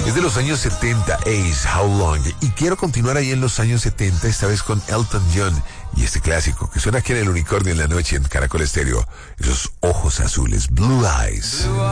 Es de los años 70, Ace, How Long. Y quiero continuar ahí en los años 70, esta vez con Elton John. Y este clásico, que suena aquí en El Unicornio en la noche en Caracol Estéreo. Esos ojos azules, Blue Eyes.